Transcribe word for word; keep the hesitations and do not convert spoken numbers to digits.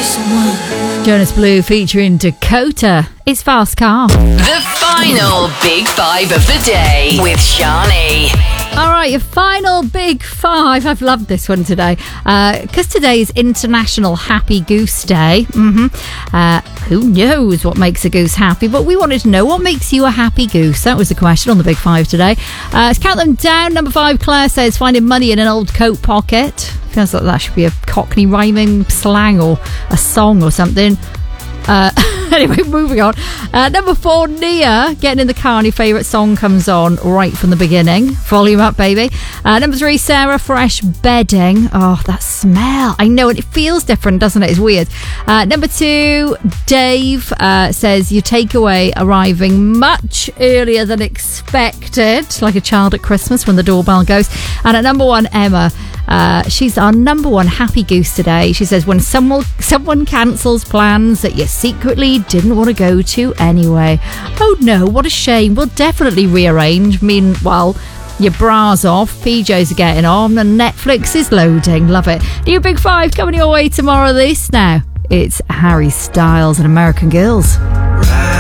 Jonas Blue featuring Dakota. It's Fast Car. The final Big Five of the day with Shani. All right, your final Big Five. I've loved this one today because uh, today is International Happy Goose Day. Mm-hmm. Uh, who knows what makes a goose happy? But we wanted to know what makes you a happy goose. That was the question on the Big Five today. Uh, let's count them down. Number five, Claire says finding money in an old coat pocket. Feels like that should be a Cockney rhyming slang or a song or something. Uh, anyway, moving on. Uh, number four, Nia, getting in the car and your favourite song comes on right from the beginning. Volume up, baby. Uh, number three, Sarah, fresh bedding. Oh, that smell. I know, and it feels different, doesn't it? It's weird. Uh, number two, Dave uh, says your takeaway arriving much earlier than expected, like a child at Christmas when the doorbell goes. And at number one, Emma. Uh, she's our number one happy goose today. She says when someone someone cancels plans that you secretly didn't want to go to anyway. Oh no, what a shame. We'll definitely rearrange. Meanwhile, your bra's off, P Js are getting on, and Netflix is loading. Love it. New Big Five coming your way tomorrow. This now, it's Harry Styles and American Girls. Right.